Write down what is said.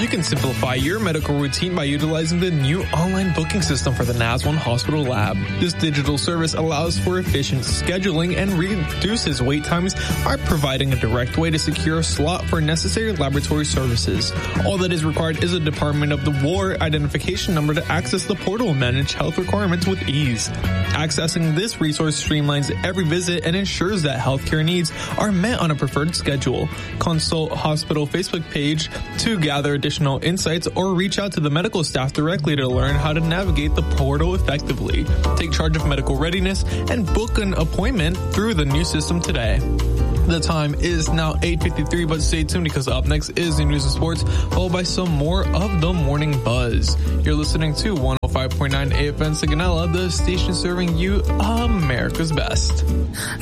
can simplify your medical routine by utilizing the new online booking system for the NAS1 Hospital Lab. This digital service allows for efficient scheduling and reduces wait times by providing a direct way to secure a slot for necessary laboratory services. All that is required is a Department of the War identification number to access the portal and manage health requirements with ease. Accessing this resource streamlines every visit and ensures that healthcare needs are met on a preferred schedule. Consult hospital Facebook page to gather additional insights or reach out to the medical staff directly to learn how to navigate the portal effectively. Take charge of medical readiness and book an appointment through the new system today. The time is now 8:53, but stay tuned because up next is the news and sports, followed by some more of the Morning Buzz. You're listening to 105.9 AFN Sigonella, the station serving you America's best.